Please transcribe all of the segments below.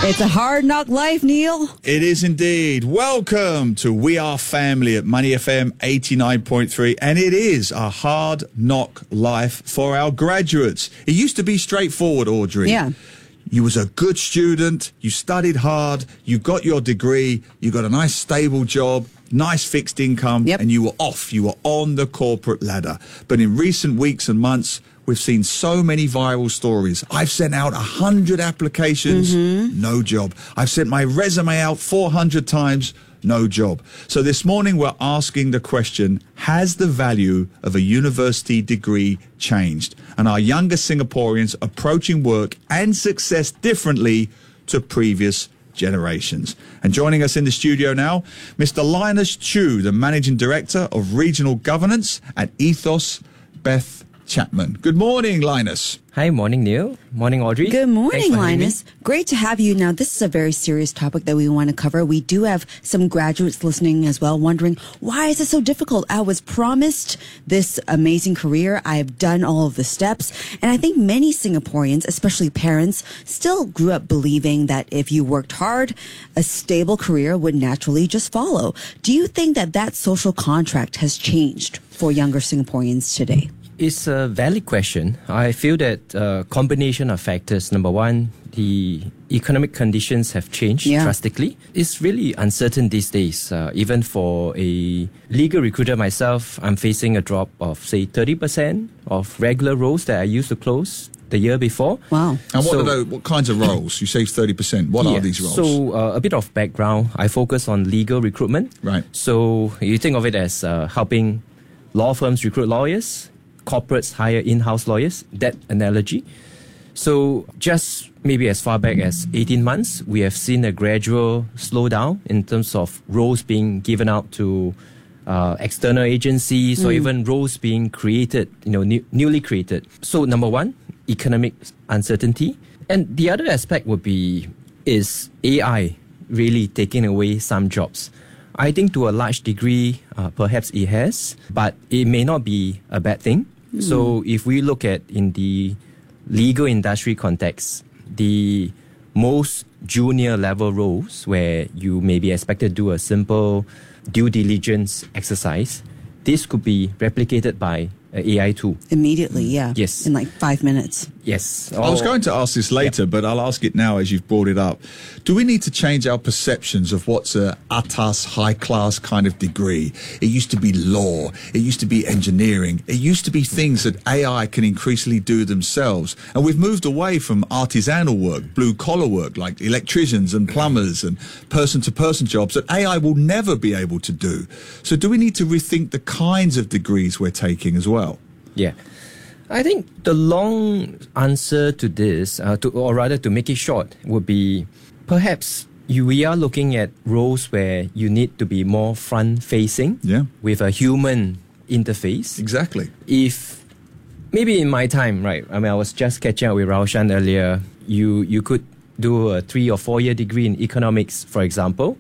It's a hard knock life, Neil. It is indeed. Welcome to We Are Family at Money FM 89.3. And it is a hard knock life for our graduates. It used to be straightforward, Audrey. Yeah. You was a good student, you studied hard, you got your degree, you got a nice stable job, nice fixed income, and you were off. You were on the corporate ladder. But in recent weeks and months, we've seen so many viral stories. I've sent out 100 applications, no job. I've sent my resume out 400 times, no job. So this morning we're asking the question, has the value of a university degree changed? And are younger Singaporeans approaching work and success differently to previous generations? And joining us in the studio now, Mr. Linus Chew, the Managing Director of Regional Governance at Ethos Beth Chapman. Good morning, Linus. Hi, morning, Neil. Morning, Audrey. Good morning, Linus. Great to have you. Now, this is a very serious topic that we want to cover. We do have some graduates listening as well, wondering, why is it so difficult? I was promised this amazing career. I have done all of the steps. And I think many Singaporeans, especially parents, still grew up believing that if you worked hard, a stable career would naturally just follow. Do you think that that social contract has changed for younger Singaporeans today? It's a valid question. I feel that a combination of factors. Number one, the economic conditions have changed drastically. It's really uncertain these days. Even for a legal recruiter myself, I'm facing a drop of, say, 30% of regular roles that I used to close the year before. Wow. And what kinds of roles? You say 30%. What are these roles? So a bit of background. I focus on legal recruitment. Right. So you think of it as helping law firms recruit lawyers, corporates hire in-house lawyers, that analogy. So just maybe as far back as 18 months, we have seen a gradual slowdown in terms of roles being given out to external agencies or even roles being created, newly created. So number one, economic uncertainty. And the other aspect would be, is AI really taking away some jobs? I think to a large degree, perhaps it has, but it may not be a bad thing. So if we look at in the legal industry context, the most junior level roles where you may be expected to do a simple due diligence exercise, this could be replicated by an AI tool. Immediately, yeah. Yes. In like 5 minutes. Yes. I was going to ask this later, but I'll ask it now as you've brought it up. Do we need to change our perceptions of what's a atas, high-class kind of degree? It used to be law. It used to be engineering. It used to be things that AI can increasingly do themselves. And we've moved away from artisanal work, blue-collar work, like electricians and plumbers and person-to-person jobs that AI will never be able to do. So do we need to rethink the kinds of degrees we're taking as well? Yeah. I think the long answer to this, or rather to make it short, would be perhaps we are looking at roles where you need to be more front-facing with a human interface. Exactly. If maybe in my time, right, I mean, I was just catching up with Raushan earlier, you could do a 3 or 4 year degree in economics, for example,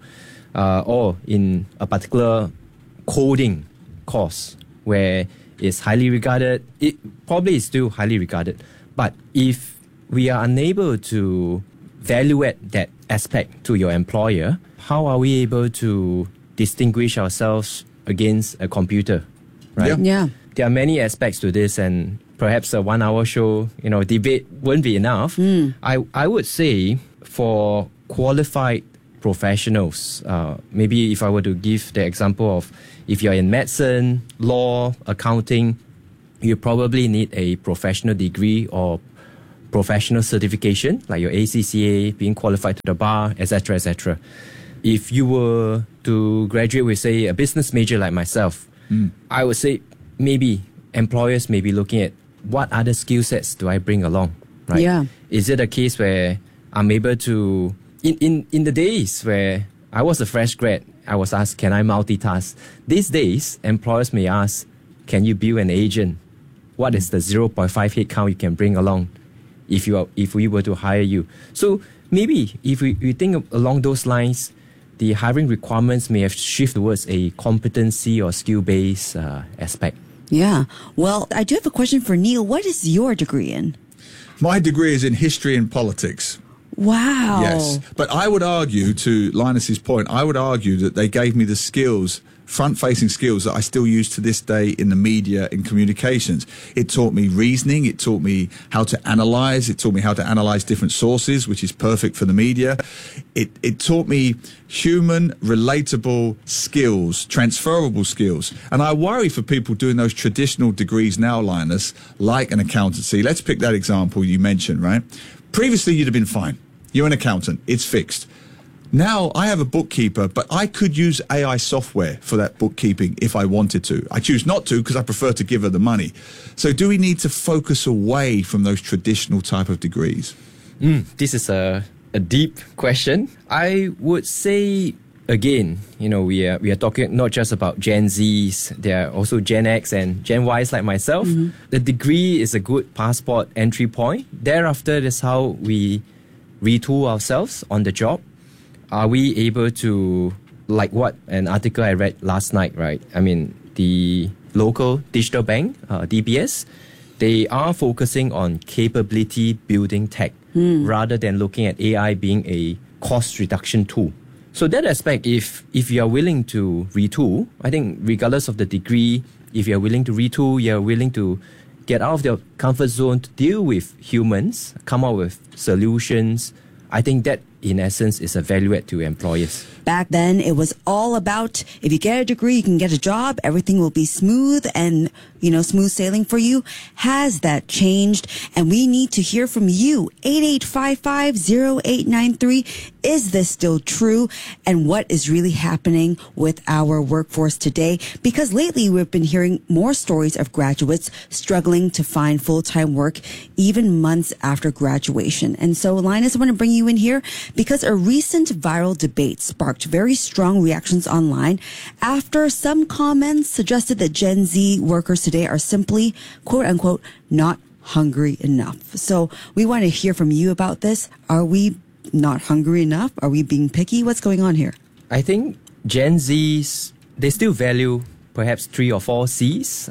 or in a particular coding course where is highly regarded. It probably is still highly regarded. But if we are unable to evaluate that aspect to your employer, how are we able to distinguish ourselves against a computer? Right? Yeah. There are many aspects to this, and perhaps a 1 hour show, debate wouldn't be enough. I would say for qualified professionals, maybe if I were to give the example of if you're in medicine, law, accounting, you probably need a professional degree or professional certification, like your ACCA, being qualified to the bar, etc., etc. If you were to graduate with, say, a business major like myself, I would say maybe employers may be looking at what other skill sets do I bring along, right? Yeah. Is it a case where I'm able to, in the days where I was a fresh grad, I was asked, can I multitask? These days, employers may ask, can you build an agent? What is the 0.5 headcount you can bring along if we were to hire you? So maybe if we think along those lines, the hiring requirements may have shifted towards a competency or skill-based aspect. Yeah. Well, I do have a question for Neil. What is your degree in? My degree is in history and politics. Wow. Yes. But I would argue, to Linus's point, I would argue that they gave me the skills, front-facing skills, that I still use to this day in the media, in communications. It taught me reasoning. It taught me how to analyze. It taught me how to analyze different sources, which is perfect for the media. It taught me human, relatable skills, transferable skills. And I worry for people doing those traditional degrees now, Linus, like an accountancy. Let's pick that example you mentioned, right? Previously, you'd have been fine. You're an accountant. It's fixed. Now, I have a bookkeeper, but I could use AI software for that bookkeeping if I wanted to. I choose not to because I prefer to give her the money. So do we need to focus away from those traditional type of degrees? This is a deep question. I would say, again, we are talking not just about Gen Zs, there are also Gen X and Gen Ys like myself. The degree is a good passport entry point. Thereafter, that's how we retool ourselves on the job. Are we able to, like what an article I read last night, right? I mean, the local digital bank, DBS, they are focusing on capability building tech rather than looking at AI being a cost reduction tool. So that aspect, if you are willing to retool, I think regardless of the degree, if you're willing to retool, you're willing to get out of your comfort zone to deal with humans, come up with solutions, I think that in essence is a value add to employers. Back then, it was all about if you get a degree, you can get a job, everything will be smooth and, smooth sailing for you. Has that changed? And we need to hear from you. 8855-0893. Is this still true? And what is really happening with our workforce today? Because lately we've been hearing more stories of graduates struggling to find full-time work even months after graduation. And so, Linus, I want to bring you in here because a recent viral debate sparked very strong reactions online after some comments suggested that Gen Z workers today are simply, quote unquote, not hungry enough. So we want to hear from you about this. Are we not hungry enough? Are we being picky? What's going on here? I think Gen Zs, they still value perhaps 3 or 4 C's,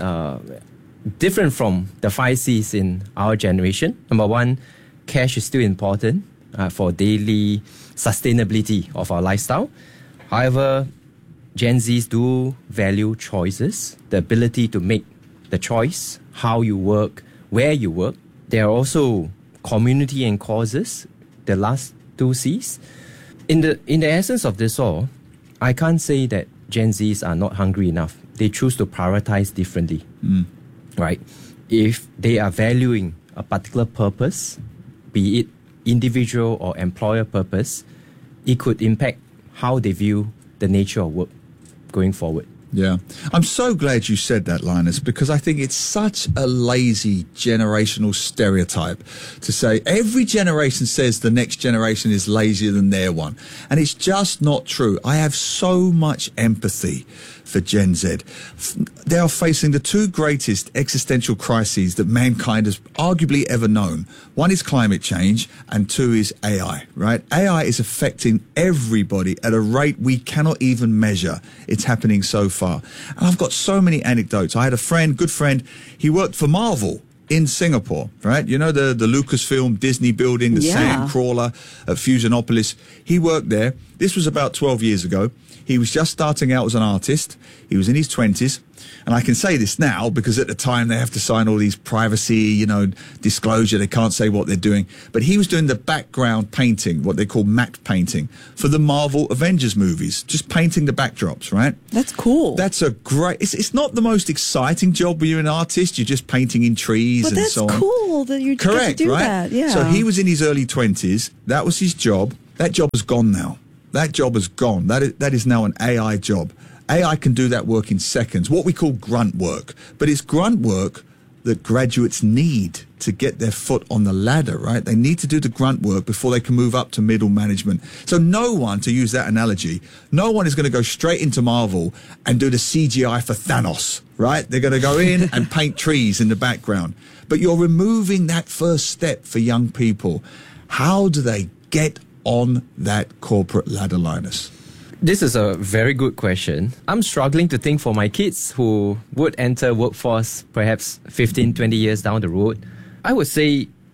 different from the 5 C's in our generation. Number one, cash is still important for daily sustainability of our lifestyle. However, Gen Zs do value choices, the ability to make the choice, how you work, where you work. There are also community and causes, the last 2 C's. In the essence of this all, I can't say that Gen Zs are not hungry enough. They choose to prioritize differently, right? If they are valuing a particular purpose, be it individual or employer purpose, it could impact how they view the nature of work going forward. Yeah. I'm so glad you said that, Linus, because I think it's such a lazy generational stereotype to say every generation says the next generation is lazier than their one. And it's just not true. I have so much empathy for Gen Z. They are facing the 2 greatest existential crises that mankind has arguably ever known. One is climate change and 2 is AI, right? AI is affecting everybody at a rate we cannot even measure. It's happening so far. And I've got so many anecdotes. I had a friend, good friend, he worked for Marvel in Singapore, right? You know, the Lucasfilm Disney building, the sand crawler at Fusionopolis. He worked there. This was about 12 years ago. He was just starting out as an artist. He was in his 20s. And I can say this now because at the time they have to sign all these privacy, disclosure. They can't say what they're doing. But he was doing the background painting, what they call matte painting, for the Marvel Avengers movies. Just painting the backdrops, right? That's cool. That's a great... It's not the most exciting job when you're an artist. You're just painting in trees and so on. But that's cool that you get to do that. Yeah. So he was in his early 20s. That was his job. That job is gone now. That job is gone. That is now an AI job. AI can do that work in seconds, what we call grunt work. But it's grunt work that graduates need to get their foot on the ladder, right? They need to do the grunt work before they can move up to middle management. So no one, to use that analogy, no one is going to go straight into Marvel and do the CGI for Thanos, right? They're going to go in and paint trees in the background. But you're removing that first step for young people. How do they get on that corporate ladder, Linus? This is a very good question. I'm struggling to think for my kids who would enter workforce perhaps 15, 20 years down the road. I would say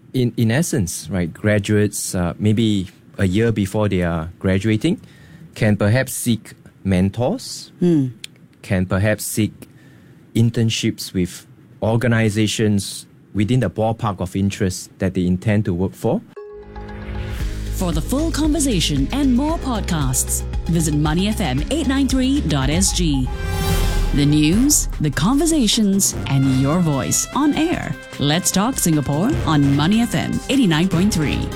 in essence, right, graduates, maybe a year before they are graduating, can perhaps seek mentors, can perhaps seek internships with organizations within the ballpark of interest that they intend to work for. For the full conversation and more podcasts, visit moneyfm893.sg. The news, the conversations, and your voice on air. Let's talk Singapore on Money FM 89.3.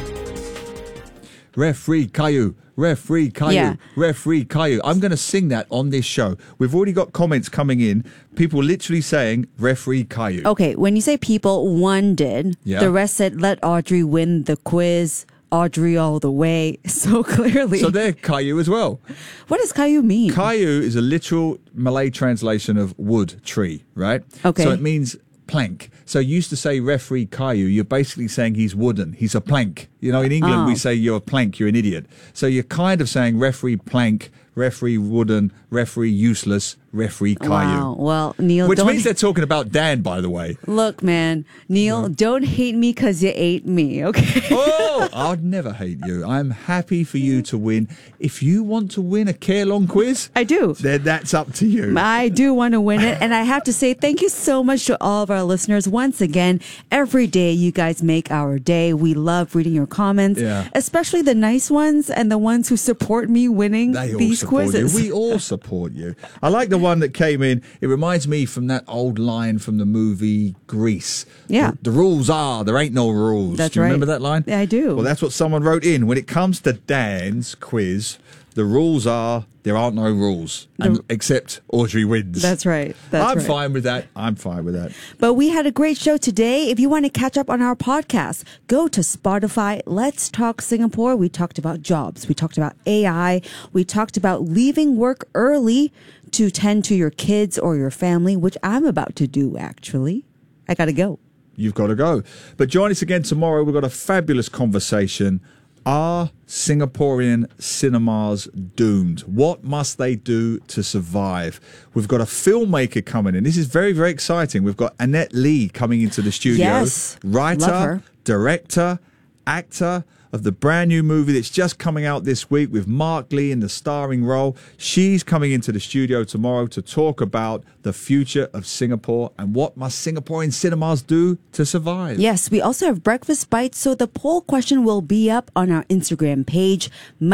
Referee Caillou, Referee Caillou, Yeah. Referee Caillou. I'm going to sing that on this show. We've already got comments coming in. People literally saying Referee Caillou. Okay, when you say people, one did. Yeah. The rest said, let Audrey win the quiz. Audrey all the way. So clearly. So they're Caillou as well. What does Caillou mean? Caillou is a literal Malay translation of wood, tree, right? Okay. So it means plank. So you used to say Referee Caillou, you're basically saying he's wooden. He's a plank. You know, in England we say you're a plank, you're an idiot. So you're kind of saying Referee plank, Referee wooden, Referee useless, Referee Caillou. Wow. Well, Neil, Which don't means they're talking about Dan, by the way. look, man. Neil, don't hate me because you ate me, okay? Oh, I'd never hate you. I'm happy for you to win. If you want to win a care-long quiz, I do. then that's up to you. I do want to win it. And I have to say thank you so much to all of our listeners. Once again, every day you guys make our day. We love reading your comments, especially the nice ones and the ones who support me winning They all these support quizzes. you. We all support you. I like the one that came in. It reminds me from that old line from the movie Grease. Yeah. The rules are, there ain't no rules. That's do you right. remember that line? Yeah, I do. Well, that's what someone wrote in. When it comes to Dan's quiz, the rules are, there aren't no rules, except Audrey wins. That's right. That's I'm right. fine with that. I'm fine with that. But we had a great show today. If you want to catch up on our podcast, go to Spotify. Let's Talk Singapore. We talked about jobs. We talked about AI. We talked about leaving work early to tend to your kids or your family, which I'm about to do, actually. I got to go. You've got to go. But join us again tomorrow. We've got a fabulous conversation. Are Singaporean cinemas doomed? What must they do to survive? We've got a filmmaker coming in. This is very, very exciting. We've got Annette Lee coming into the studio. Yes. Love Writer, her. director, actor of the brand new movie that's just coming out this week with Mark Lee in the starring role. She's coming into the studio tomorrow to talk about the future of Singapore and what must Singaporean cinemas do to survive. Yes, we also have Breakfast Bites. So the poll question will be up on our Instagram page,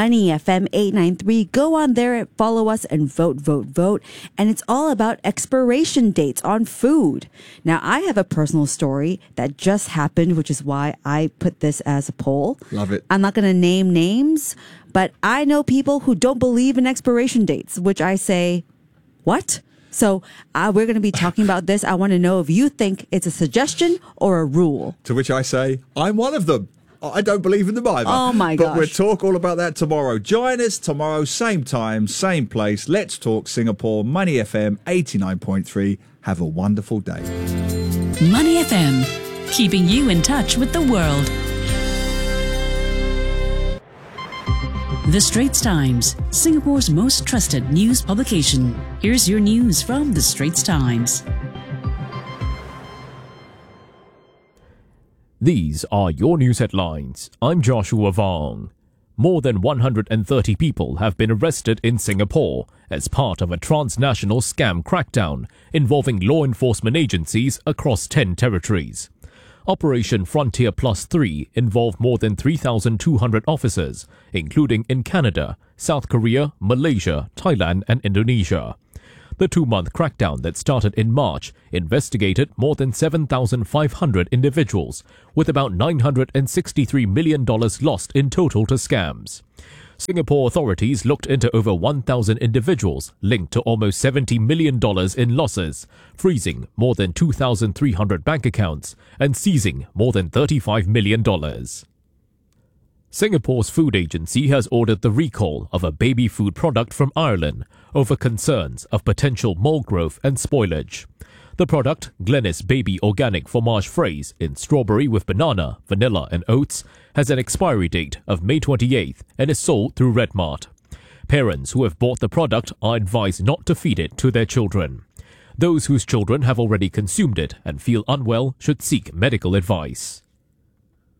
MoneyFM893. Go on there, follow us, and vote, vote, vote. And it's all about expiration dates on food. Now, I have a personal story that just happened, which is why I put this as a poll. Love it. I'm not going to name names, but I know people who don't believe in expiration dates, which I say, what? So we're going to be talking about this. I want to know if you think it's a suggestion or a rule. To which I say, I'm one of them. I don't believe in them either. Oh, my But we'll gosh. talk all about that tomorrow. Join us tomorrow, same time, same place. Let's talk Singapore, Money FM 89.3. Have a wonderful day. Money FM, keeping you in touch with the world. The Straits Times, Singapore's most trusted news publication. Here's your news from The Straits Times. These are your news headlines. I'm Joshua Vong. More than 130 people have been arrested in Singapore as part of a transnational scam crackdown involving law enforcement agencies across 10 territories. Operation Frontier Plus 3 involved more than 3,200 officers, including in Canada, South Korea, Malaysia, Thailand, and Indonesia. The 2-month crackdown that started in March investigated more than 7,500 individuals, with about $963 million lost in total to scams. Singapore authorities looked into over 1,000 individuals linked to almost $70 million in losses, freezing more than 2,300 bank accounts and seizing more than $35 million. Singapore's food agency has ordered the recall of a baby food product from Ireland over concerns of potential mold growth and spoilage. The product, Glennis Baby Organic Fromage Fraise in strawberry with banana, vanilla and oats, has an expiry date of May 28th and is sold through Redmart. Parents who have bought the product are advised not to feed it to their children. Those whose children have already consumed it and feel unwell should seek medical advice.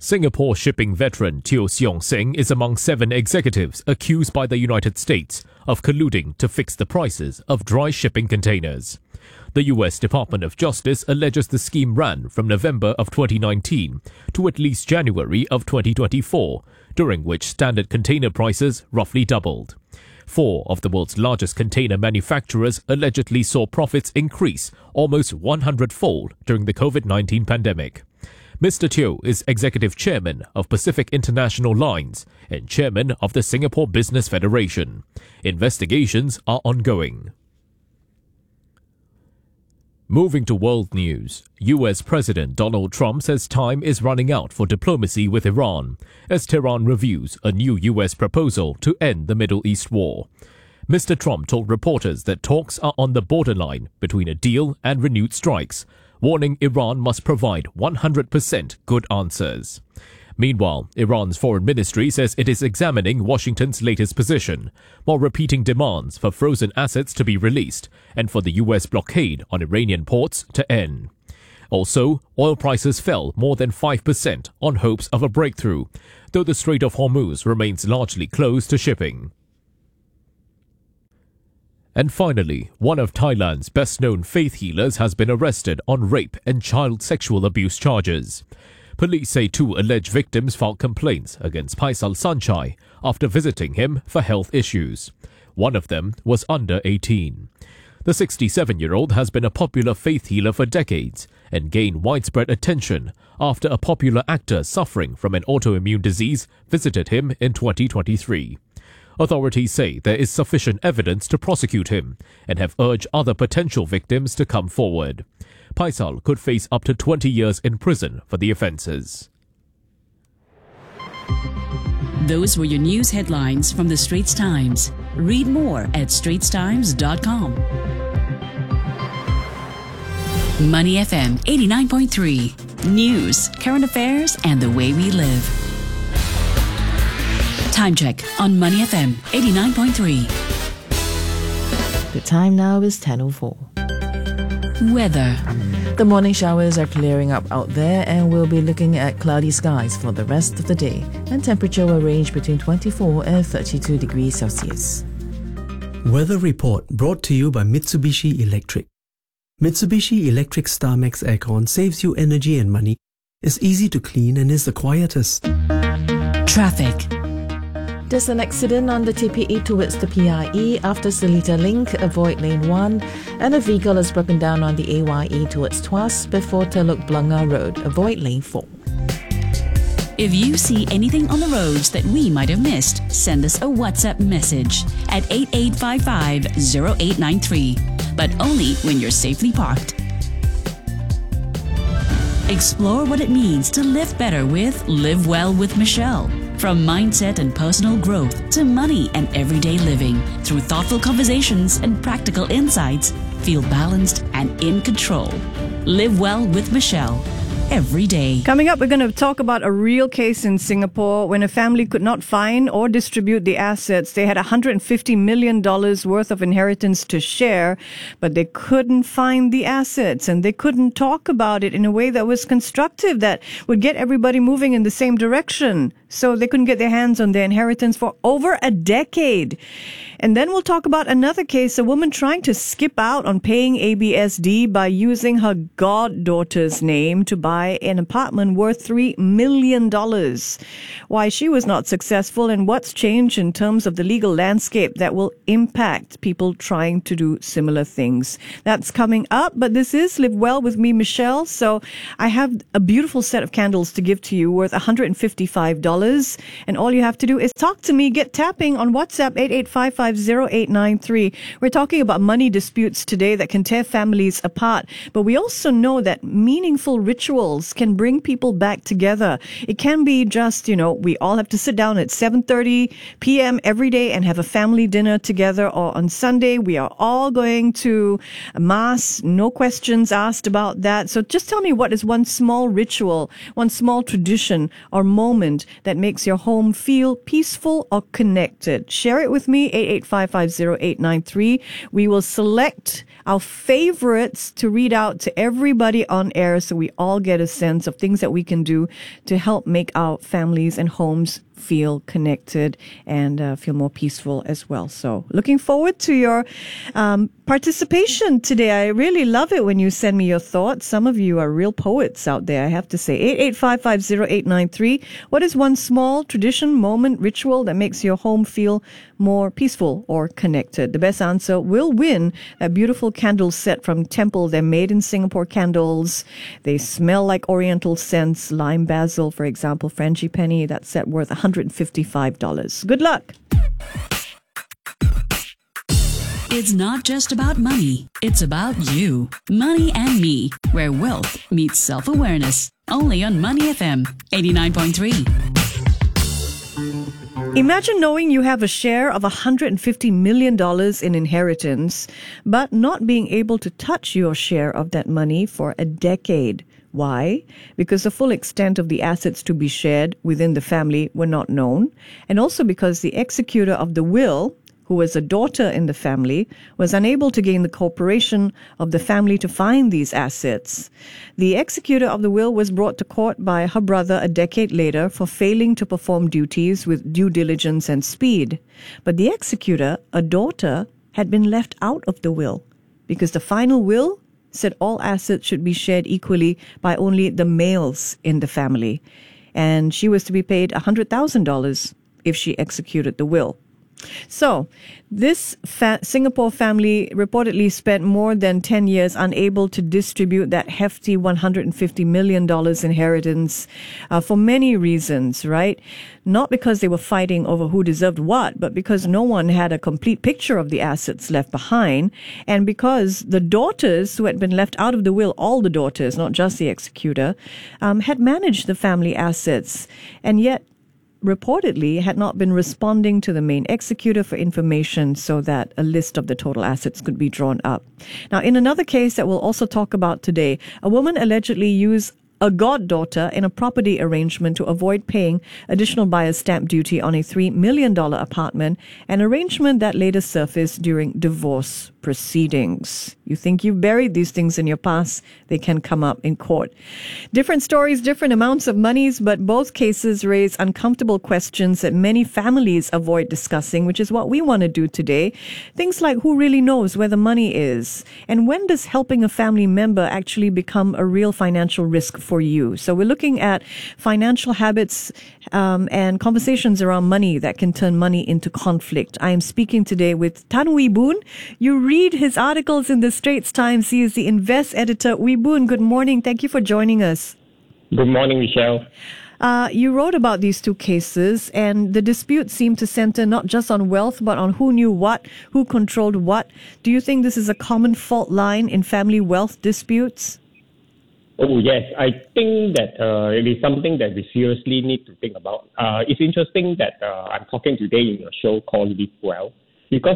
Singapore shipping veteran Teo Seong Seng is among 7 executives accused by the United States of colluding to fix the prices of dry shipping containers. The U.S. Department of Justice alleges the scheme ran from November of 2019 to at least January of 2024, during which standard container prices roughly doubled. 4 of the world's largest container manufacturers allegedly saw profits increase almost 100-fold during the COVID-19 pandemic. Mr. Teo is Executive Chairman of Pacific International Lines and Chairman of the Singapore Business Federation. Investigations are ongoing. Moving to world news, US President Donald Trump says time is running out for diplomacy with Iran as Tehran reviews a new US proposal to end the Middle East war. Mr. Trump told reporters that talks are on the borderline between a deal and renewed strikes, warning Iran must provide 100% good answers. Meanwhile, Iran's foreign ministry says it is examining Washington's latest position, while repeating demands for frozen assets to be released and for the US blockade on Iranian ports to end. Also, oil prices fell more than 5% on hopes of a breakthrough, though the Strait of Hormuz remains largely closed to shipping. And finally, one of Thailand's best-known faith healers has been arrested on rape and child sexual abuse charges. Police say 2 alleged victims filed complaints against Paisal Sanchai after visiting him for health issues. One of them was under 18. The 67-year-old has been a popular faith healer for decades and gained widespread attention after a popular actor suffering from an autoimmune disease visited him in 2023. Authorities say there is sufficient evidence to prosecute him and have urged other potential victims to come forward. Paisal could face up to 20 years in prison for the offences. Those were your news headlines from the Straits Times. Read more at straitstimes.com. Money FM 89.3. News, current affairs, and the way we live. Time check on Money FM 89.3. The time now is 10:04. Weather. The morning showers are clearing up out there, and we'll be looking at cloudy skies for the rest of the day, and temperature will range between 24 and 32 degrees Celsius. Weather report brought to you by Mitsubishi Electric. Mitsubishi Electric StarMax Aircon saves you energy and money, is easy to clean, and is the quietest. Traffic. There's an accident on the TPE towards the PIE after Seletar Link, avoid lane 1, and a vehicle is broken down on the AYE towards Tuas before Teluk Blangah Road, avoid lane 4. If you see anything on the roads that we might have missed, send us a WhatsApp message at 8855-0893, but only when you're safely parked. Explore what it means to live better with Live Well with Michelle. From mindset and personal growth to money and everyday living, through thoughtful conversations and practical insights, feel balanced and in control. Live Well with Michelle. Every day. Coming up, we're going to talk about a real case in Singapore when a family could not find or distribute the assets. They had $150 million worth of inheritance to share, but they couldn't find the assets and they couldn't talk about it in a way that was constructive, that would get everybody moving in the same direction. So they couldn't get their hands on their inheritance for over a decade. And then we'll talk about another case, a woman trying to skip out on paying ABSD by using her goddaughter's name to buy an apartment worth $3 million. Why she was not successful and what's changed in terms of the legal landscape that will impact people trying to do similar things. That's coming up, but this is Live Well with me, Michelle. So I have a beautiful set of candles to give to you worth $155. And all you have to do is talk to me, get tapping on WhatsApp 8855-0893. We're talking about money disputes today that can tear families apart. But we also know that meaningful rituals can bring people back together. It can be just, we all have to sit down at 7:30 p.m. every day and have a family dinner together. Or on Sunday, we are all going to Mass. No questions asked about that. So just tell me, what is one small ritual, one small tradition or moment that makes your home feel peaceful or connected? Share it with me, 8855-0893. We will select our favorites to read out to everybody on air so we all get better sense of things that we can do to help make our families and homes feel connected and feel more peaceful as well. So looking forward to your participation today. I really love it when you send me your thoughts. Some of you are real poets out there, I have to say. 88550-893. What is one small tradition, moment, ritual that makes your home feel more peaceful or connected? The best answer will win a beautiful candle set from Temple. They're made in Singapore candles. They smell like oriental scents, lime basil, for example, frangipani. That set worth $155. Good luck. It's not just about money. It's about you. Money and Me, where wealth meets self-awareness. Only on Money FM 89.3. Imagine knowing you have a share of $150 million in inheritance, but not being able to touch your share of that money for a decade. Why? Because the full extent of the assets to be shared within the family were not known, and also because the executor of the will, who was a daughter in the family, was unable to gain the cooperation of the family to find these assets. The executor of the will was brought to court by her brother a decade later for failing to perform duties with due diligence and speed. But the executor, a daughter, had been left out of the will because the final will said all assets should be shared equally by only the males in the family. And she was to be paid $100,000 if she executed the will. So, this Singapore family reportedly spent more than 10 years unable to distribute that hefty $150 million inheritance for many reasons, right? Not because they were fighting over who deserved what, but because no one had a complete picture of the assets left behind, and because the daughters who had been left out of the will, all the daughters, not just the executor, had managed the family assets, and yet reportedly had not been responding to the main executor for information so that a list of the total assets could be drawn up. Now, in another case that we'll also talk about today, a woman allegedly used a goddaughter in a property arrangement to avoid paying additional buyer's stamp duty on a $3 million apartment, an arrangement that later surfaced during divorce proceedings. You think you've buried these things in your past, they can come up in court. Different stories, different amounts of monies, but both cases raise uncomfortable questions that many families avoid discussing, which is what we want to do today. Things like who really knows where the money is, and when does helping a family member actually become a real financial risk for you? So we're looking at financial habits and conversations around money that can turn money into conflict. I am speaking today with Tan Wee Boon. You read his articles in the Straits Times. He is the Invest editor. Wee Boon, good morning. Thank you for joining us. Good morning, Michelle. You wrote about these two cases, and the disputes seem to center not just on wealth, but on who knew what, who controlled what. Do you think this is a common fault line in family wealth disputes? Oh, yes. I think that it is something that we seriously need to think about. It's interesting that I'm talking today in a show called Live Well, because,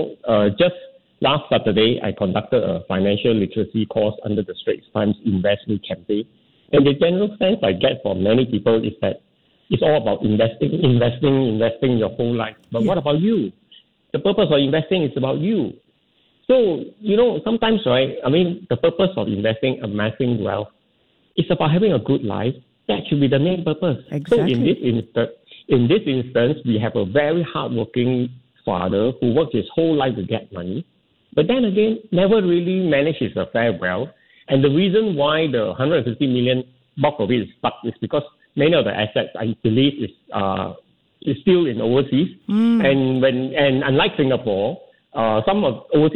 just last Saturday, I conducted a financial literacy course under the Straits Times Invest Me campaign. And the general sense I get from many people is that it's all about investing your whole life. But what about you? The purpose of investing is about you. So, sometimes, right, the purpose of investing, amassing wealth, is about having a good life. That should be the main purpose. Exactly. So in this instance, we have a very hardworking father who works his whole life to get money, but then again, never really managed his affair well. And the reason why the $150 million bulk of it is stuck is because many of the assets, I believe, is still in overseas. And unlike Singapore, some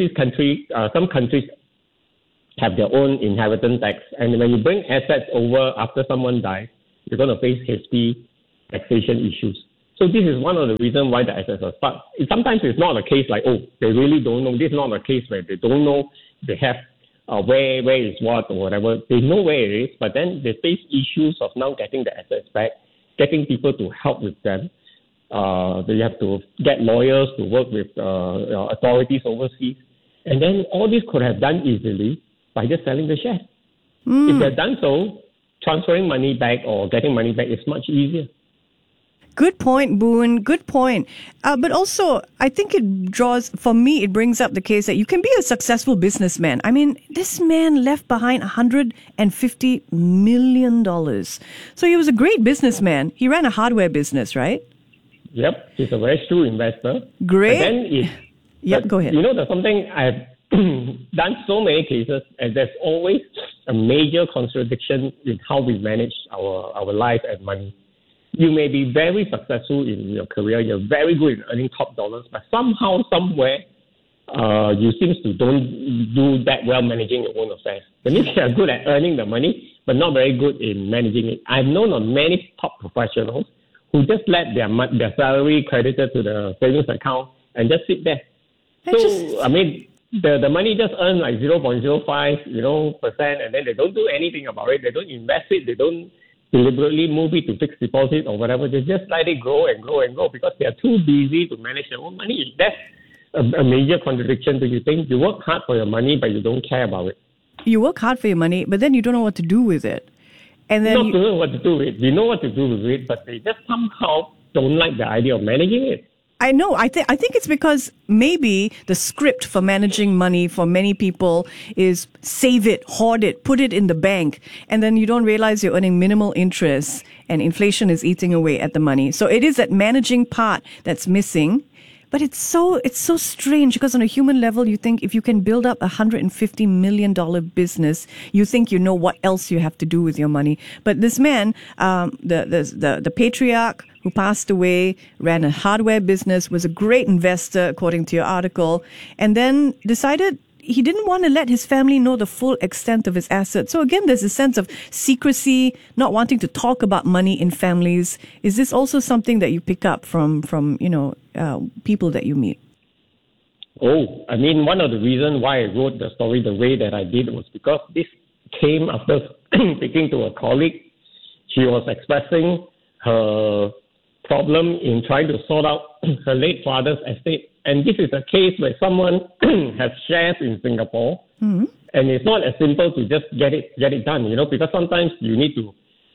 countries have their own inheritance tax, and when you bring assets over after someone dies, you're going to face hefty taxation issues. So this is one of the reasons why the assets are stuck. Sometimes it's not a case like, they really don't know. This is not a case where they don't know they have where is what or whatever. They know where it is, but then they face issues of now getting the assets back, getting people to help with them. They have to get lawyers to work with authorities overseas. And then all this could have done easily by just selling the shares. If they've done so, transferring money back or getting money back is much easier. Good point, Boone. Good point. But also, I think it brings up the case that you can be a successful businessman. I mean, this man left behind $150 million. So he was a great businessman. He ran a hardware business, right? Yep, he's a very shrewd investor. Great. Go ahead. You know, there's something I've done so many cases, and there's always a major contradiction in how we manage our life and money. You may be very successful in your career, you're very good in earning top dollars, but somehow, somewhere, you seem to don't do that well managing your own affairs. That means you're good at earning the money, but not very good in managing it. I've known of many top professionals who just let their salary credited to the savings account and just sit there. I mean, the money just earn like 0.05%, and then they don't do anything about it. They don't invest it. They don't deliberately move it to fixed deposit or whatever. They just let it grow and grow and grow because they are too busy to manage their own money. That's a major contradiction. Do you think? You work hard for your money, but you don't care about it. You work hard for your money, but then you don't know what to do with it. And then you don't know what to do with it. You know what to do with it, but they just somehow don't like the idea of managing it. I know. I think it's because maybe the script for managing money for many people is save it, hoard it, put it in the bank, and then you don't realize you're earning minimal interest and inflation is eating away at the money. So it is that managing part that's missing. But it's so strange because on a human level, you think if you can build up $150 million business, you think you know what else you have to do with your money. But this man, the patriarch who passed away, ran a hardware business, was a great investor, according to your article, and then decided he didn't want to let his family know the full extent of his assets. So again, there's a sense of secrecy, not wanting to talk about money in families. Is this also something that you pick up from people that you meet? Oh, I mean, one of the reasons why I wrote the story the way that I did was because this came after speaking to a colleague. She was expressing her problem in trying to sort out her late father's estate. And this is a case where someone has shares in Singapore, and it's not as simple to just get it done, because sometimes you need to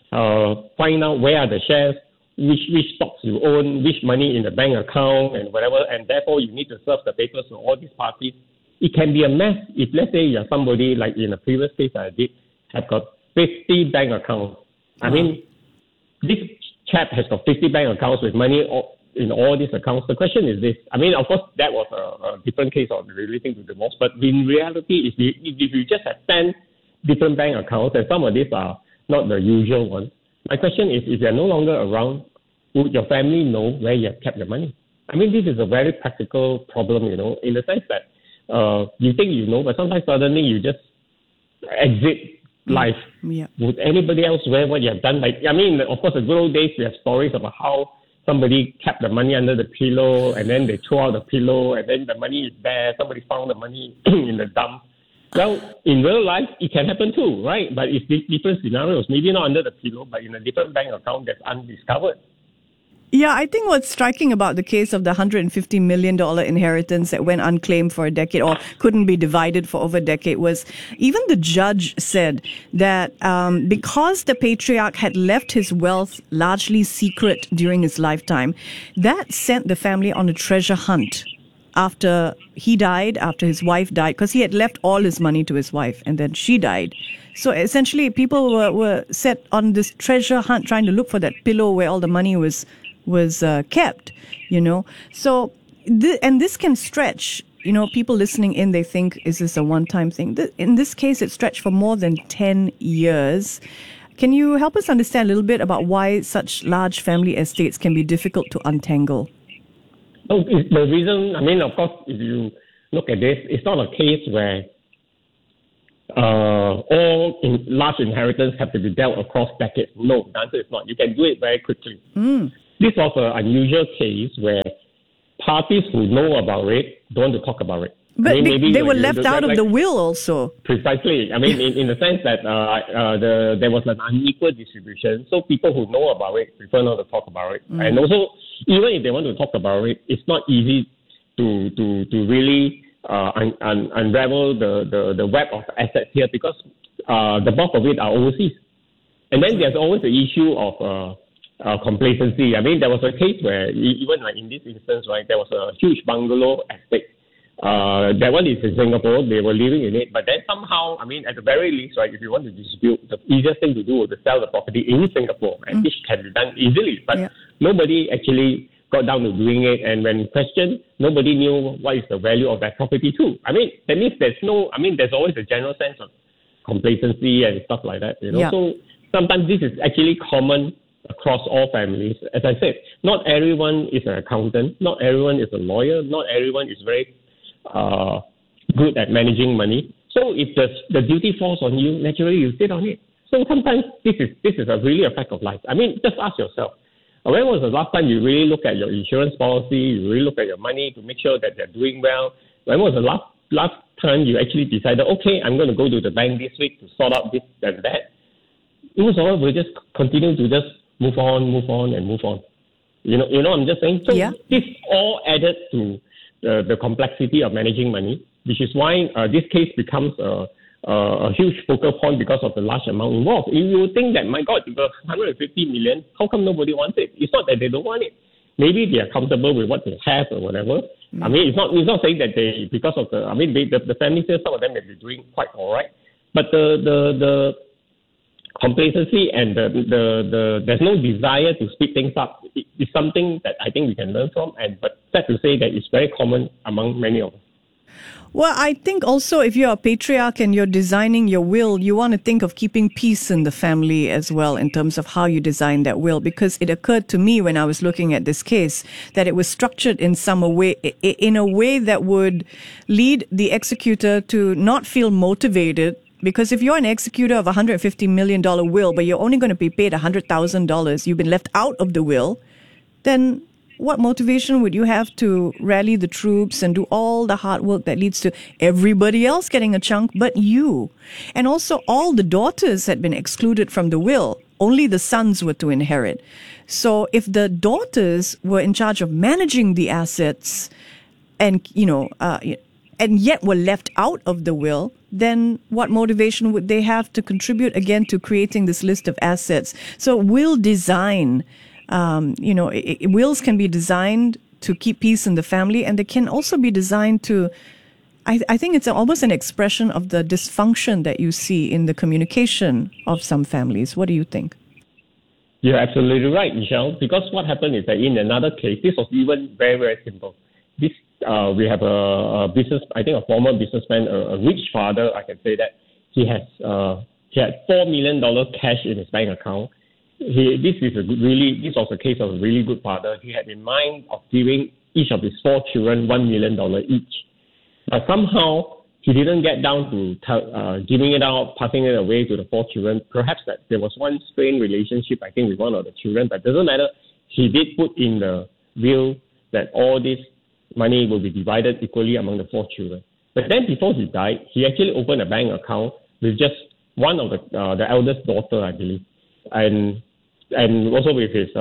find out where are the shares, which stocks you own, which money in the bank account, and whatever, and therefore you need to serve the papers to all these parties. It can be a mess if, let's say, you're somebody like in a previous case I did, have got 50 bank accounts. I mean, this chap has got 50 bank accounts with money in all these accounts. The question is this. I mean, of course, that was a different case of relating to divorce. But in reality, if you just have 10 different bank accounts, and some of these are not the usual ones, my question is, if you're no longer around, would your family know where you have kept your money? I mean, this is a very practical problem, in the sense that you think you know, but sometimes suddenly you just exit life. Yeah. Would anybody else know what you have done? Like, I mean, of course, the good old days, we have stories about how somebody kept the money under the pillow, and then they throw out the pillow, and then the money is there. Somebody found the money in the dump. Well, in real life, it can happen too, right? But it's different scenarios. Maybe not under the pillow, but in a different bank account that's undiscovered. Yeah, I think what's striking about the case of the $150 million inheritance that went unclaimed for a decade or couldn't be divided for over a decade was even the judge said that because the patriarch had left his wealth largely secret during his lifetime, that sent the family on a treasure hunt after he died, after his wife died, because he had left all his money to his wife and then she died. So essentially, people were set on this treasure hunt trying to look for that pillow where all the money was kept, So, and this can stretch, people listening in, they think, is this a one-time thing? In this case, it stretched for more than 10 years. Can you help us understand a little bit about why such large family estates can be difficult to untangle? Oh, the reason, I mean, of course, if you look at this, it's not a case where all large inheritance have to be dealt across decades. No, the answer is not. You can do it very quickly. This was an unusual case where parties who know about it don't want to talk about it. But they were left out of the will also. Precisely. I mean, in the sense that there was an unequal distribution, so people who know about it prefer not to talk about it. And also, even if they want to talk about it, it's not easy to really unravel the web of assets here because the bulk of it are overseas. And then there's always the issue of complacency. I mean, there was a case where even like in this instance, right, there was a huge bungalow estate. That one is in Singapore. They were living in it, but then somehow, I mean, at the very least, right, if you want to distribute, the easiest thing to do was to sell the property in Singapore, and this can be done easily. But nobody actually got down to doing it, and when questioned, nobody knew what is the value of that property too. I mean, that means there's always a general sense of complacency and stuff like that, you know. So sometimes this is actually common across all families. As I said, not everyone is an accountant, not everyone is a lawyer, not everyone is very good at managing money. So if the duty falls on you, naturally you sit on it. So sometimes this is a really a fact of life. I mean, just ask yourself, when was the last time you really look at your insurance policy, you really look at your money to make sure that they're doing well? When was the last time you actually decided, okay, I'm going to go to the bank this week to sort out this and that? Most of us will just continue to just move on. You know, I'm just saying. So this all added to the complexity of managing money, which is why this case becomes a huge focal point because of the large amount involved. You would think that, my God, you got 150 million, how come nobody wants it? It's not that they don't want it. Maybe they are comfortable with what they have or whatever. I mean, it's not saying that they, because of the family says some of them may be doing quite all right, but the complacency and there's no desire to speed things up. It's something that I think we can learn from, but sad to say that it's very common among many of us. Well, I think also if you're a patriarch and you're designing your will, you want to think of keeping peace in the family as well in terms of how you design that will, because it occurred to me when I was looking at this case that it was structured in in a way that would lead the executor to not feel motivated. Because if you're an executor of a $150 million will, but you're only going to be paid $100,000, you've been left out of the will, then what motivation would you have to rally the troops and do all the hard work that leads to everybody else getting a chunk but you? And also all the daughters had been excluded from the will. Only the sons were to inherit. So if the daughters were in charge of managing the assets and, and yet were left out of the will, then what motivation would they have to contribute again to creating this list of assets? So will design, wills can be designed to keep peace in the family, and they can also be designed to, I think it's almost an expression of the dysfunction that you see in the communication of some families. What do you think? You're absolutely right, Michelle, because what happened is that in another case, this was even very, very simple. We have a former businessman, a rich father, I can say that. He had $4 million cash in his bank account. This was a case of a really good father. He had in mind of giving each of his 4 children $1 million each. But somehow he didn't get down to giving it out, passing it away to the 4 children. Perhaps that there was one strained relationship, I think, with one of the children, but it doesn't matter. He did put in the will that all this money will be divided equally among the 4 children. But then before he died, he actually opened a bank account with just one of the eldest daughter, I believe, and also with his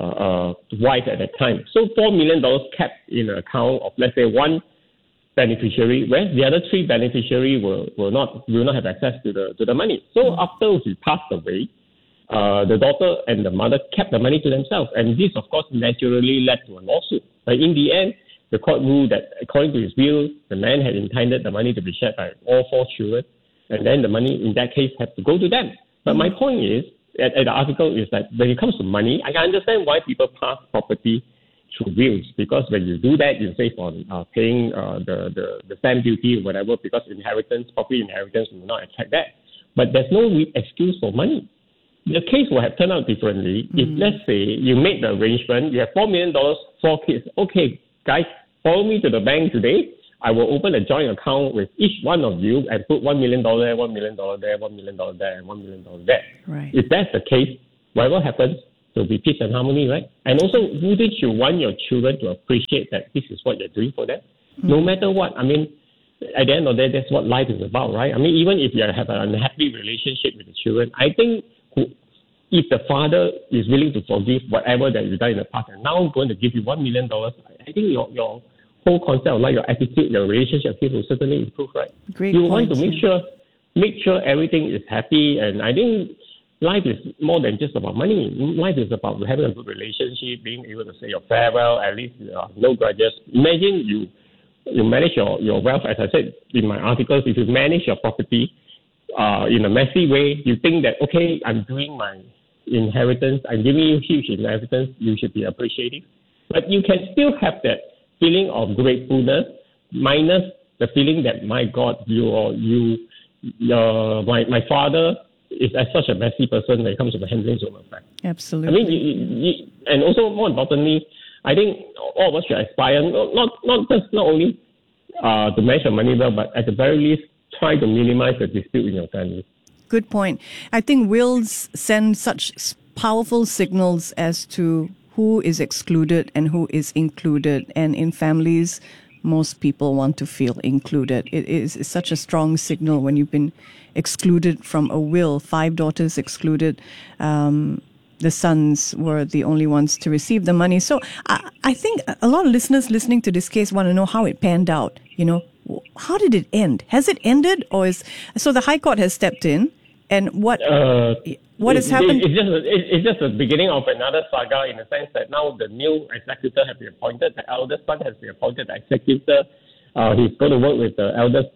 wife at that time. So $4 million kept in an account of, let's say, one beneficiary, where the other 3 beneficiaries will not have access to the money. So after he passed away, the daughter and the mother kept the money to themselves, and this, of course, naturally led to a lawsuit. But in the end, the court ruled that according to his will, the man had intended the money to be shared by all 4 children, and then the money in that case had to go to them. But my point is, at the article is that when it comes to money, I can understand why people pass property through wills, because when you do that, you save on paying the stamp duty or whatever, because property inheritance will not affect that. But there's no excuse for money. The case will have turned out differently if, let's say, you made the arrangement, you have $4 million, 4 kids. Okay, guys, follow me to the bank today. I will open a joint account with each one of you and put $1 million there, $1 million there, $1 million there, and $1 million there. Right. If that's the case, whatever happens, there'll be peace and harmony, right? And also, wouldn't you want your children to appreciate that this is what you're doing for them? No matter what. I mean, at the end of the day, that's what life is about, right? I mean, even if you have an unhappy relationship with the children, I think if the father is willing to forgive whatever that you've done in the past and now going to give you $1 million, I think your whole concept of your attitude, your relationship will certainly improve, right? Great you point, want to make sure everything is happy, and I think life is more than just about money. Life is about having a good relationship, being able to say your farewell, at least no grudges. Imagine you manage your wealth, as I said in my articles, if you manage your property in a messy way, you think that, okay, I'm doing my inheritance, I'm giving you huge inheritance, you should be appreciative. But you can still have that feeling of gratefulness, minus the feeling that, my God, my father is such a messy person when it comes to the handling zone effect. Absolutely. I mean, and also more importantly, I think all of us should aspire not only to manage your money well, but at the very least, try to minimize the dispute in your family. Good point. I think wills send such powerful signals as to who is excluded and who is included. And in families, most people want to feel included. It is such a strong signal when you've been excluded from a will. 5 daughters excluded. The sons were the only ones to receive the money. So I think a lot of listeners listening to this case want to know how it panned out. How did it end? Has it ended, so the High Court has stepped in, and what has happened? It's just the beginning of another saga, in the sense that now the new executor has been appointed. The eldest son has been appointed executor. He's going to work with the eldest,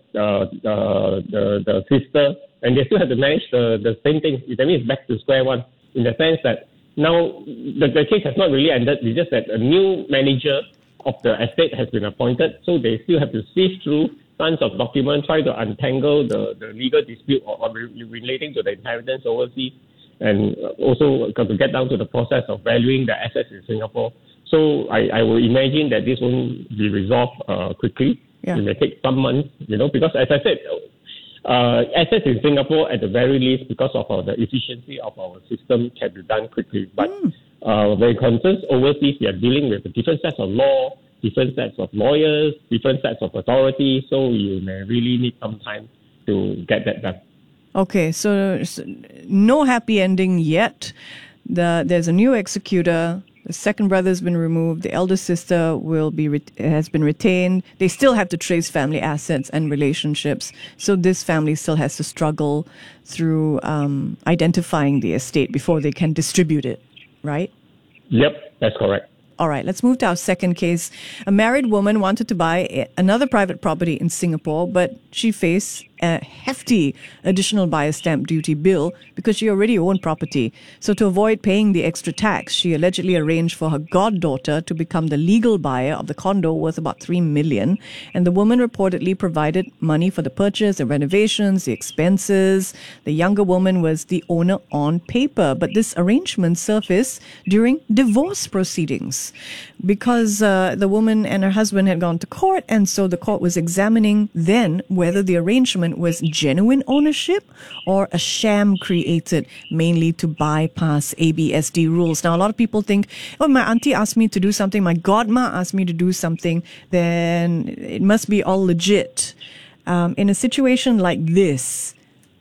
the sister, and they still have to manage the same thing. That means back to square one, in the sense that now the case has not really ended. It's just that a new manager of the estate has been appointed, so they still have to sift through tons of documents, try to untangle the legal dispute or relating to the inheritance overseas, and also got to get down to the process of valuing the assets in Singapore. So I will imagine that this won't be resolved quickly. Yeah. It may take some months, because as I said, assets in Singapore, at the very least, because of the efficiency of our system, can be done quickly. But when it concerns overseas, we are dealing with different sets of law, different sets of lawyers, different sets of authorities. So you may really need some time to get that done. Okay, so no happy ending yet. There's a new executor. The second brother has been removed. The elder sister has been retained. They still have to trace family assets and relationships. So this family still has to struggle through identifying the estate before they can distribute it, right? Yep, that's correct. All right, let's move to our second case. A married woman wanted to buy another private property in Singapore, but she faced a hefty additional buyer stamp duty bill because she already owned property. So to avoid paying the extra tax, she allegedly arranged for her goddaughter to become the legal buyer of the condo worth about $3 million. And the woman reportedly provided money for the purchase, the renovations, the expenses. The younger woman was the owner on paper. But this arrangement surfaced during divorce proceedings because the woman and her husband had gone to court. And so the court was examining then whether the arrangement was genuine ownership or a sham created mainly to bypass ABSD rules. Now, a lot of people think, my auntie asked me to do something, my godma asked me to do something, then it must be all legit. In a situation like this,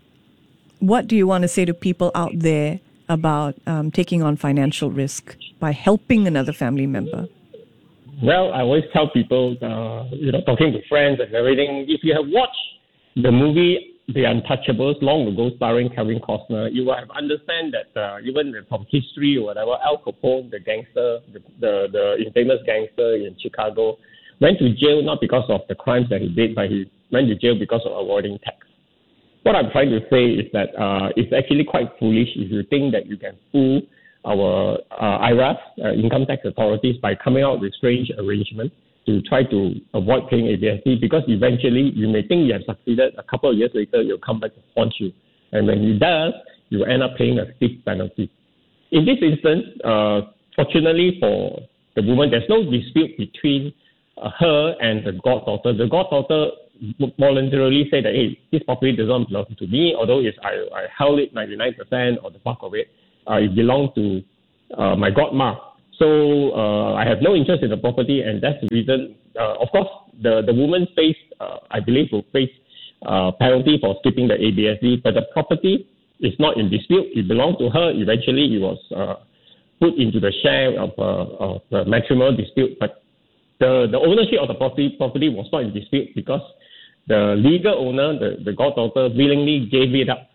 what do you want to say to people out there about taking on financial risk by helping another family member? Well, I always tell people, talking to friends and everything, if you have watched the movie The Untouchables long ago starring Kevin Costner, you will have understand that even from history or whatever, Al Capone, the gangster, the infamous gangster in Chicago, went to jail not because of the crimes that he did, but he went to jail because of avoiding tax. What I'm trying to say is that it's actually quite foolish if you think that you can fool our IRAS, income tax authorities, by coming out with strange arrangements to try to avoid paying ABSD, because eventually you may think you have succeeded. A couple of years later, you'll come back to haunt you. And when it does, you end up paying a steep penalty. In this instance, fortunately for the woman, there's no dispute between her and the goddaughter. The goddaughter voluntarily said that, hey, this property doesn't belong to me, although I held it 99% or the bulk of it. It belonged to my godma. So I have no interest in the property, and that's the reason. Of course, the woman I believe, will face penalty for skipping the ABSD, but the property is not in dispute. It belonged to her. Eventually, it was put into the share of the matrimonial dispute, but the ownership of the property was not in dispute because the legal owner, the goddaughter, willingly gave it up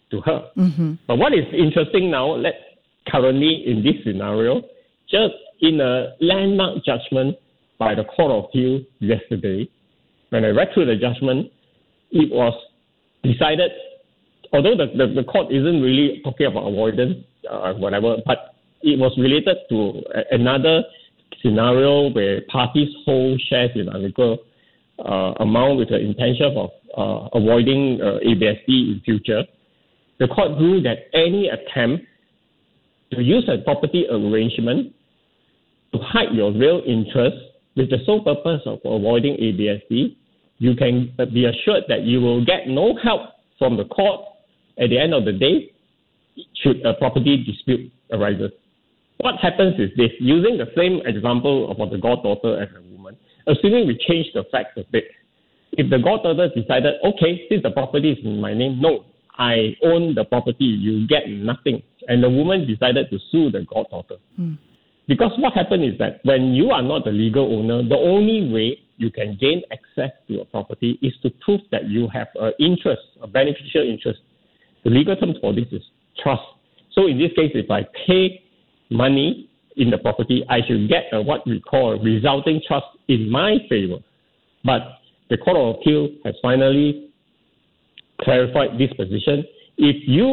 to her. But what is interesting now, currently in this scenario, just in a landmark judgment by the Court of Appeal yesterday, when I read through the judgment, it was decided, although the court isn't really talking about avoidance, whatever, but it was related to another scenario where parties hold shares in unequal amount with the intention of avoiding ABSD in future. The court ruled that any attempt to use a property arrangement to hide your real interest with the sole purpose of avoiding ABSD, you can be assured that you will get no help from the court at the end of the day should a property dispute arises. What happens is this, using the same example of the goddaughter as a woman, assuming we change the facts a bit. If the goddaughter decided, okay, since the property is in my name, no, I own the property, you get nothing. And the woman decided to sue the goddaughter. Because what happened is that when you are not the legal owner, the only way you can gain access to a property is to prove that you have an interest, a beneficial interest. The legal term for this is trust. So in this case, if I pay money in the property, I should get what we call a resulting trust in my favor. But the Court of Appeal has finally clarified this position. If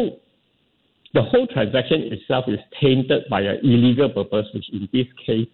the whole transaction itself is tainted by an illegal purpose, which in this case,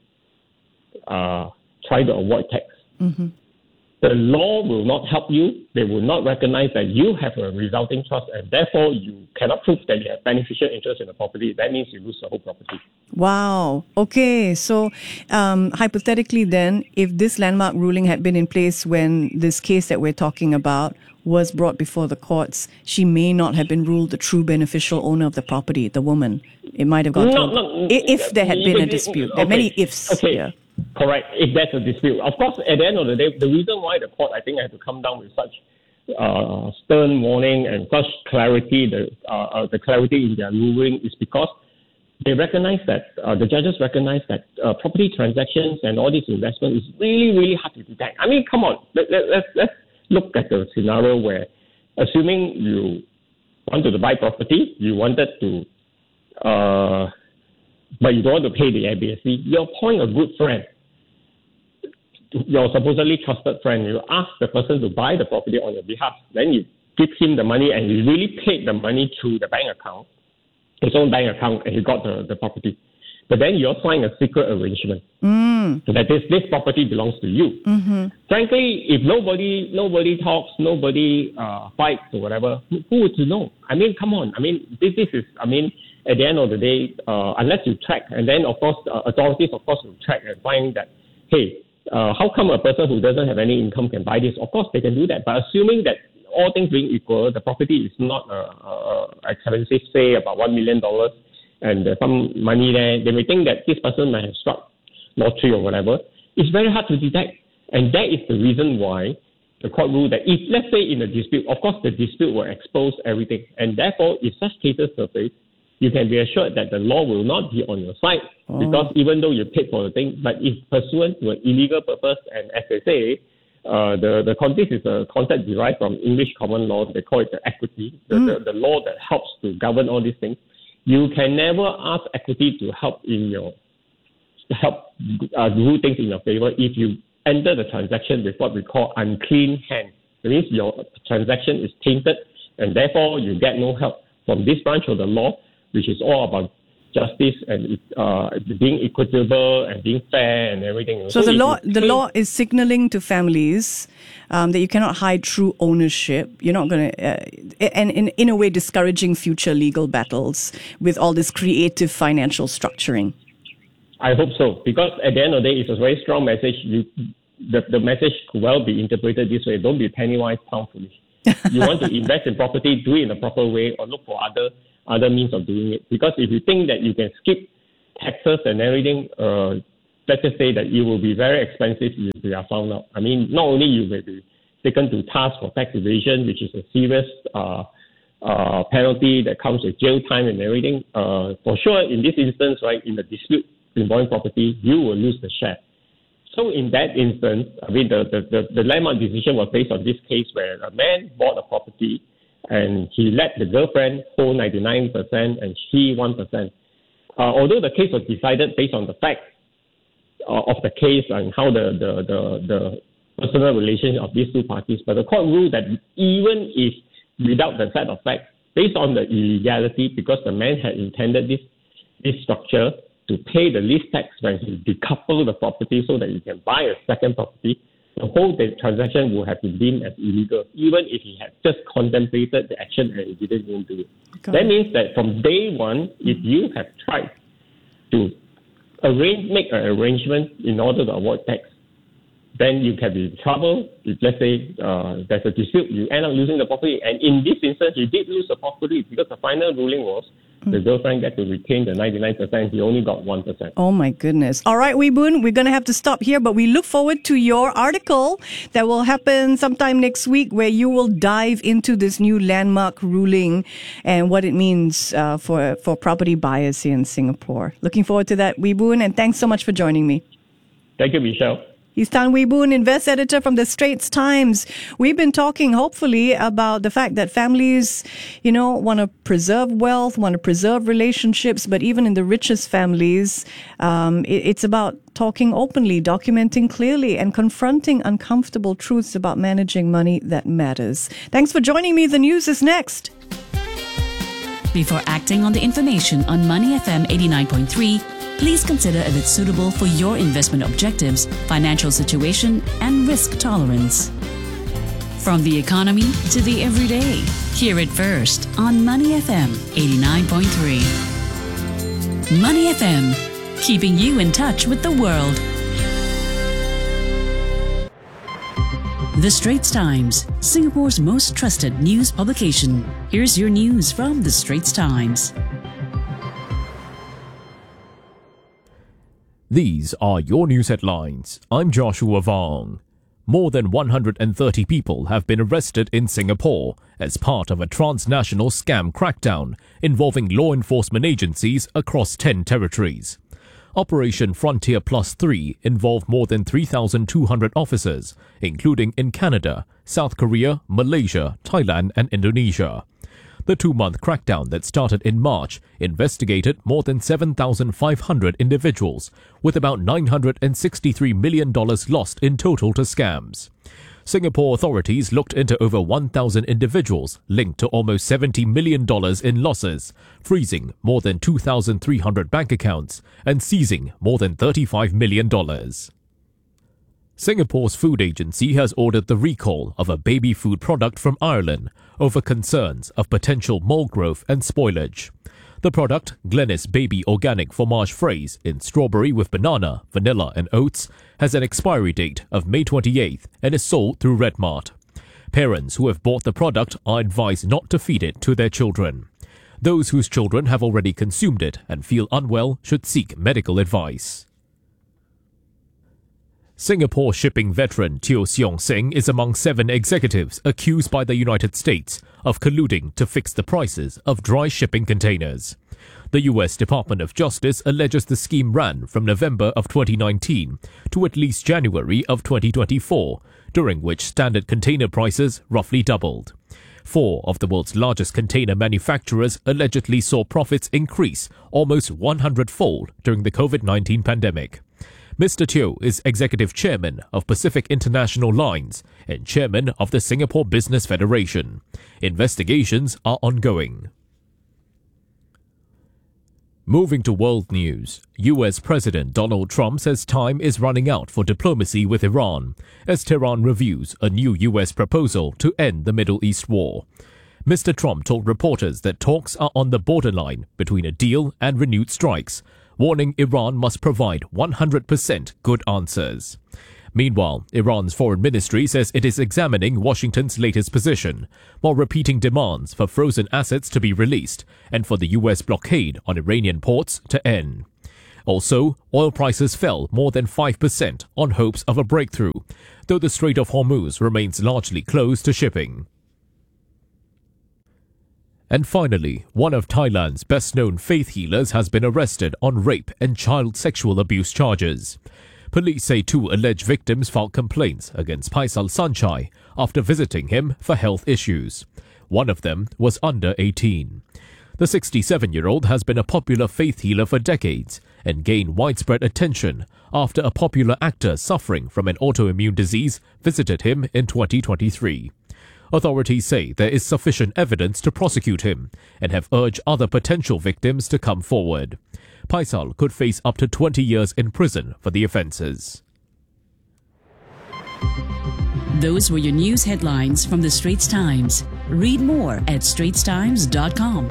try to avoid tax. The law will not help you. They will not recognize that you have a resulting trust, and therefore you cannot prove that you have beneficial interest in the property. That means you lose the whole property. Wow. Okay. So hypothetically then, if this landmark ruling had been in place when this case that we're talking about was brought before the courts, she may not have been ruled the true beneficial owner of the property, the woman. It might have gone if there had been a dispute. There are many ifs here. Correct. If there's a dispute. Of course, at the end of the day, the reason why the court, I think, had to come down with such stern warning and such clarity, the clarity in their ruling is because they recognize that, the judges recognize that property transactions and all these investments is really, really hard to detect. I mean, come on. Let's look at the scenario where, assuming you wanted to buy property, you wanted to, but you don't want to pay the ABSD, you appoint a good friend, your supposedly trusted friend. You ask the person to buy the property on your behalf. Then you give him the money, and you really paid the money through the bank account, his own bank account, and he got the property. But then you're signing a secret arrangement that this property belongs to you. Frankly, if nobody talks, nobody fights or whatever, who would you know? I mean, come on. I mean, this is, I mean, at the end of the day, unless you track, and then of course, authorities of course will track and find that, hey, how come a person who doesn't have any income can buy this? Of course, they can do that. But assuming that all things being equal, the property is not expensive, say about $1 million, and there's some money there, they may think that this person might have struck lottery or whatever. It's very hard to detect. And that is the reason why the court ruled that if, let's say in a dispute, of course the dispute will expose everything. And therefore, if such cases surface, you can be assured that the law will not be on your side, because even though you paid for the thing, but if pursuant to an illegal purpose, and as they say, the context is a concept derived from English common law. They call it the equity, the law that helps to govern all these things. You can never ask equity to help do things in your favor if you enter the transaction with what we call unclean hands. That means your transaction is tainted, and therefore you get no help from this branch of the law, which is all about justice and being equitable and being fair and everything. So the law is signaling to families that you cannot hide true ownership. You're not going to, and in a way, discouraging future legal battles with all this creative financial structuring. I hope so, because at the end of the day, it's a very strong message. The message could well be interpreted this way: don't be penny wise, pound foolish. You want to invest in property, do it in the proper way, or look for other means of doing it. Because if you think that you can skip taxes and everything, let's just say that it will be very expensive if you are found out. I mean, not only you may be taken to task for tax evasion, which is a serious penalty that comes with jail time and everything. For sure, in this instance, right, in the dispute involving property, you will lose the share. So in that instance, I mean, the landmark decision was based on this case where a man bought a property and he let the girlfriend hold 99% and she 1%. Although the case was decided based on the facts of the case and how the personal relationship of these two parties, but the court ruled that even if without the set of facts, based on the illegality, because the man had intended this structure to pay the lease tax when he decoupled the property so that he can buy a second property, the whole transaction would have been deemed as illegal, even if he had just contemplated the action and he didn't even do it. Okay. That means that from day one, if you have tried to make an arrangement in order to avoid tax, then you can be in trouble. If, let's say, there's a dispute, you end up losing the property. And in this instance, you did lose the property because the final ruling was the girlfriend got to retain the 99%. He only got 1%. Oh, my goodness. All right, Wee Boon, we're going to have to stop here, but we look forward to your article that will happen sometime next week where you will dive into this new landmark ruling and what it means for property buyers here in Singapore. Looking forward to that, Wee Boon, and thanks so much for joining me. Thank you, Michelle. He's Tan Wee Boon, Invest Editor from the Straits Times. We've been talking, hopefully, about the fact that families, want to preserve wealth, want to preserve relationships, but even in the richest families, it's about talking openly, documenting clearly, and confronting uncomfortable truths about managing money that matters. Thanks for joining me. The news is next. Before acting on the information on Money FM 89.3, please consider if it's suitable for your investment objectives, financial situation, and risk tolerance. From the economy to the everyday, hear it first on Money FM 89.3. Money FM, keeping you in touch with the world. The Straits Times, Singapore's most trusted news publication. Here's your news from The Straits Times. These are your news headlines. I'm Joshua Vong. More than 130 people have been arrested in Singapore as part of a transnational scam crackdown involving law enforcement agencies across 10 territories. Operation Frontier Plus 3 involved more than 3,200 officers, including in Canada, South Korea, Malaysia, Thailand, and Indonesia. The 2-month crackdown that started in March investigated more than 7,500 individuals, with about $963 million lost in total to scams. Singapore authorities looked into over 1,000 individuals linked to almost $70 million in losses, freezing more than 2,300 bank accounts and seizing more than $35 million. Singapore's food agency has ordered the recall of a baby food product from Ireland over concerns of potential mold growth and spoilage. The product, Glennis Baby Organic Fromage Fraise in strawberry with banana, vanilla and oats, has an expiry date of May 28th and is sold through Redmart. Parents who have bought the product are advised not to feed it to their children. Those whose children have already consumed it and feel unwell should seek medical advice. Singapore shipping veteran Teo Seong Seng is among 7 executives accused by the United States of colluding to fix the prices of dry shipping containers. The U.S. Department of Justice alleges the scheme ran from November of 2019 to at least January of 2024, during which standard container prices roughly doubled. 4 of the world's largest container manufacturers allegedly saw profits increase almost 100-fold during the COVID-19 pandemic. Mr. Teo is Executive Chairman of Pacific International Lines and Chairman of the Singapore Business Federation. Investigations are ongoing. Moving to world news, US President Donald Trump says time is running out for diplomacy with Iran as Tehran reviews a new US proposal to end the Middle East war. Mr. Trump told reporters that talks are on the borderline between a deal and renewed strikes, warning Iran must provide 100% good answers. Meanwhile, Iran's foreign ministry says it is examining Washington's latest position, while repeating demands for frozen assets to be released and for the US blockade on Iranian ports to end. Also, oil prices fell more than 5% on hopes of a breakthrough, though the Strait of Hormuz remains largely closed to shipping. And finally, one of Thailand's best-known faith healers has been arrested on rape and child sexual abuse charges. Police say 2 alleged victims filed complaints against Paisal Sanchai after visiting him for health issues. One of them was under 18. The 67-year-old has been a popular faith healer for decades and gained widespread attention after a popular actor suffering from an autoimmune disease visited him in 2023. Authorities say there is sufficient evidence to prosecute him and have urged other potential victims to come forward. Paisal could face up to 20 years in prison for the offences. Those were your news headlines from the Straits Times. Read more at straitstimes.com.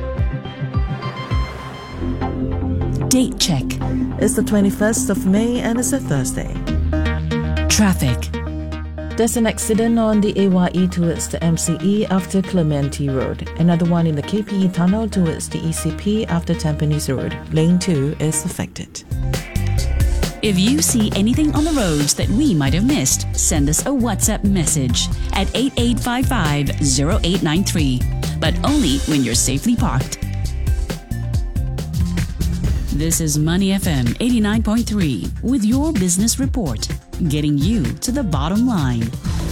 Date check. It's the 21st of May and it's a Thursday. Traffic. There's an accident on the AYE towards the MCE after Clementi Road. Another one in the KPE tunnel towards the ECP after Tampines Road. Lane 2 is affected. If you see anything on the roads that we might have missed, send us a WhatsApp message at 8855-0893. But only when you're safely parked. This is Money FM 89.3 with your business report, getting you to the bottom line.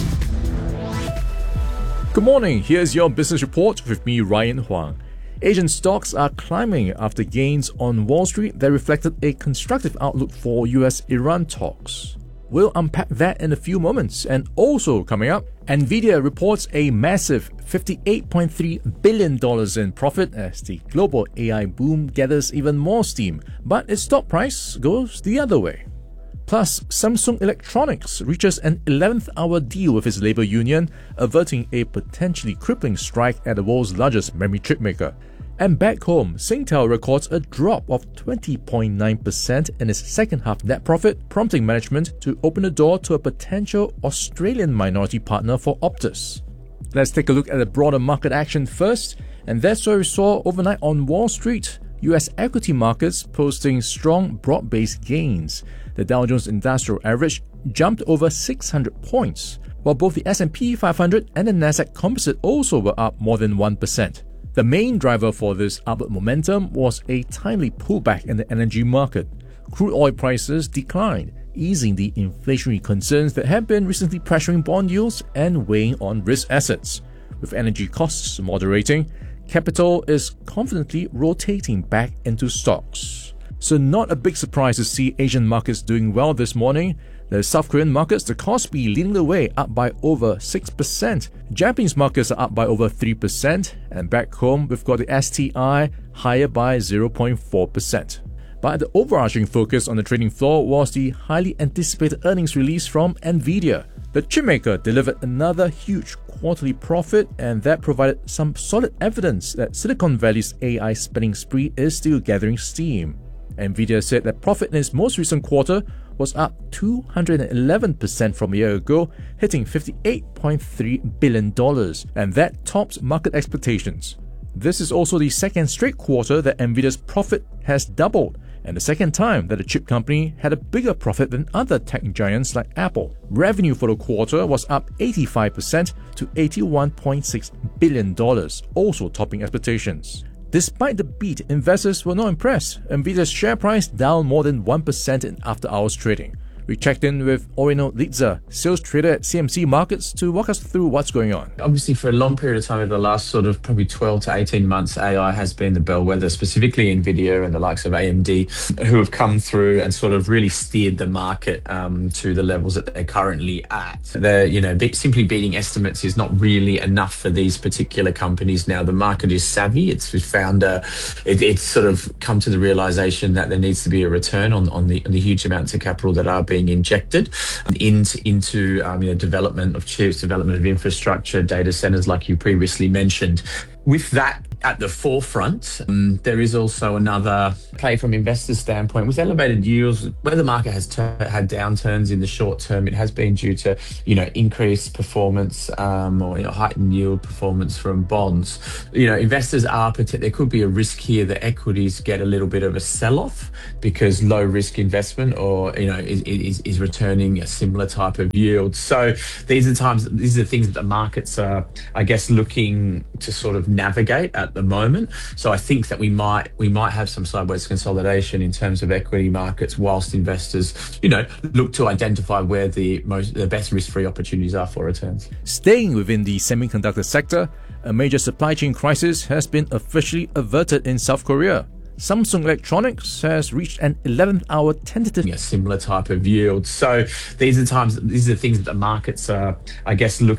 Good morning, here's your business report with me, Ryan Huang. Asian stocks are climbing after gains on Wall Street that reflected a constructive outlook for US-Iran talks. We'll unpack that in a few moments. And also coming up, Nvidia reports a massive $58.3 billion in profit as the global AI boom gathers even more steam, but its stock price goes the other way. Plus, Samsung Electronics reaches an 11th-hour deal with its labor union, averting a potentially crippling strike at the world's largest memory chip maker. And back home, Singtel records a drop of 20.9% in its second-half net profit, prompting management to open the door to a potential Australian minority partner for Optus. Let's take a look at the broader market action first, and that's what we saw overnight on Wall Street. US equity markets posting strong broad-based gains. The Dow Jones Industrial Average jumped over 600 points, while both the S&P 500 and the Nasdaq Composite also were up more than 1%. The main driver for this upward momentum was a timely pullback in the energy market. Crude oil prices declined, easing the inflationary concerns that have been recently pressuring bond yields and weighing on risk assets. With energy costs moderating, capital is confidently rotating back into stocks. So not a big surprise to see Asian markets doing well this morning. The South Korean markets, the Kospi leading the way, up by over 6%. Japanese markets are up by over 3%. And back home, we've got the STI higher by 0.4%. But the overarching focus on the trading floor was the highly anticipated earnings release from Nvidia. The chipmaker delivered another huge quarterly profit, and that provided some solid evidence that Silicon Valley's AI spending spree is still gathering steam. Nvidia said that profit in its most recent quarter was up 211% from a year ago, hitting $58.3 billion, and that tops market expectations. This is also the second straight quarter that Nvidia's profit has doubled, and the second time that the chip company had a bigger profit than other tech giants like Apple. Revenue for the quarter was up 85% to $81.6 billion, also topping expectations. Despite the beat, investors were not impressed. Nvidia's share price down more than 1% in after-hours trading. We checked in with Orino Litza, sales trader at CMC Markets, to walk us through what's going on. Obviously, for a long period of time, over the last sort of probably 12 to 18 months, AI has been the bellwether, specifically NVIDIA and the likes of AMD, who have come through and sort of really steered the market to the levels that they're currently at. They're, simply beating estimates is not really enough for these particular companies now. The market is savvy. It's found it's sort of come to the realization that there needs to be a return on the huge amounts of capital that are being injected into development of chips, development of infrastructure, data centers, like you previously mentioned. With that at the forefront, there is also another play from investors' standpoint. With elevated yields, where the market has had downturns in the short term, it has been due to increased performance or heightened yield performance from bonds. Investors are there could be a risk here that equities get a little bit of a sell-off because low risk investment is returning a similar type of yield. So these are the things that the markets are, I guess, looking to sort of navigate at at the moment. So I think that we might have some sideways consolidation in terms of equity markets, whilst investors, look to identify where the best risk-free opportunities are for returns. Staying within the semiconductor sector, a major supply chain crisis has been officially averted in South Korea. Samsung Electronics has reached an 11th-hour tentative. A similar type of yield. So these are the things that the markets are, I guess, looking